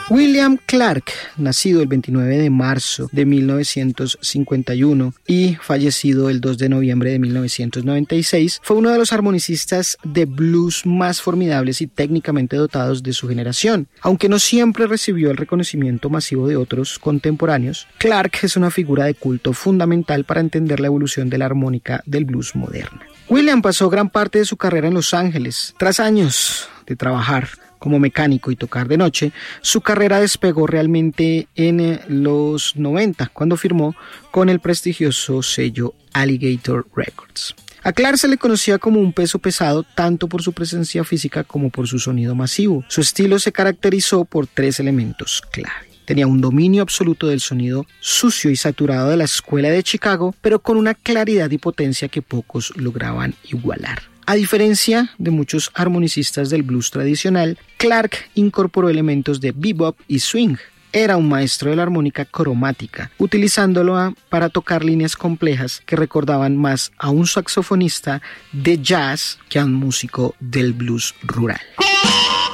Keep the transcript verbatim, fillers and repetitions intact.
William Clark, nacido el veintinueve de marzo de mil novecientos cincuenta y uno y fallecido el dos de noviembre de mil novecientos noventa y seis, fue uno de los armonicistas de blues más formidables y técnicamente dotados de su generación. Aunque no siempre recibió el reconocimiento masivo de otros contemporáneos, Clark es una figura de culto fundamental para entender la evolución de la armónica del blues moderna. William pasó gran parte de su carrera en Los Ángeles. Tras años de trabajar como mecánico y tocar de noche, su carrera despegó realmente en los noventa, cuando firmó con el prestigioso sello Alligator Records. A Clark se le conocía como un peso pesado tanto por su presencia física como por su sonido masivo. Su estilo se caracterizó por tres elementos clave. Tenía un dominio absoluto del sonido sucio y saturado de la escuela de Chicago, pero con una claridad y potencia que pocos lograban igualar. A diferencia de muchos armonicistas del blues tradicional, Clark incorporó elementos de bebop y swing. Era un maestro de la armónica cromática, utilizándolo para tocar líneas complejas que recordaban más a un saxofonista de jazz que a un músico del blues rural.